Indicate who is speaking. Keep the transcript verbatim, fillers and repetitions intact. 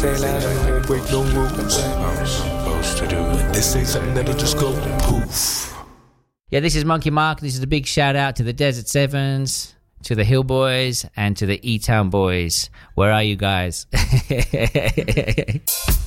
Speaker 1: say loud, I won't break no rules. I'm supposed to do it. This ain't something that'll just go poof.
Speaker 2: Yeah, this is Monkey Mark. This is a big shout out to the Desert Sevens, to the Hill Boys, and to the E-Town Boys. Where are you guys?